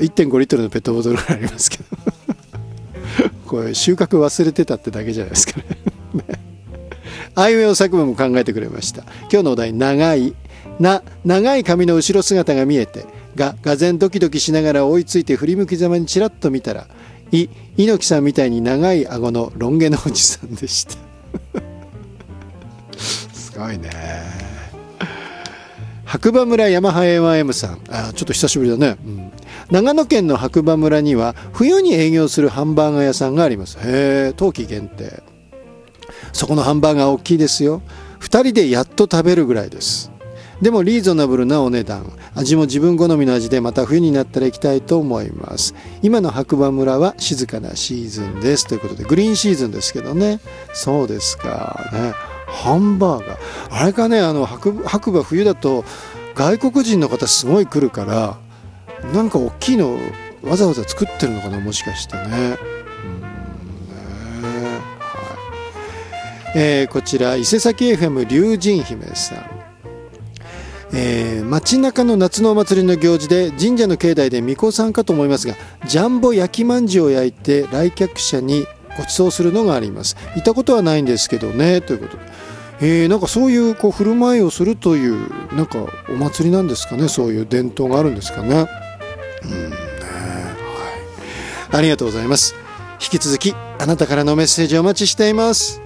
1.5 リットルのペットボトルがありますけどこれ収穫忘れてたってだけじゃないですかねあいうえお作文も考えてくれました。今日のお題、長い。長い髪の後ろ姿が見えて、が然ドキドキしながら追いついて振り向きざまにちらっと見たら、猪木さんみたいに長い顎のロン毛のおじさんでしたすごいね。白馬村山ハ A1M さん、ちょっと久しぶりだね、長野県の白馬村には冬に営業するハンバーガー屋さんがあります。冬季限定。そこのハンバーガー大きいですよ。2人でやっと食べるぐらいです。でもリーズナブルなお値段、味も自分好みの味で、また冬になったら行きたいと思います。今の白馬村は静かなシーズンですということで、グリーンシーズンですけどね。そうですかね。ハンバーガー、あれかね、白馬冬だと外国人の方すごい来るから、なんか大きいのわざわざ作ってるのかな、もしかしてね。こちら伊勢崎 FM 龍神姫さん、街中の夏のお祭りの行事で神社の境内で巫女さんかと思いますが、ジャンボ焼きまんじゅうを焼いて来客者にご馳走するのがあります。行ったことはないんですけどね、ということで、なんかそういう振る舞いをするというなんかお祭りなんですかね。そういう伝統があるんですかね。ありがとうございます。引き続きあなたからのメッセージをお待ちしています。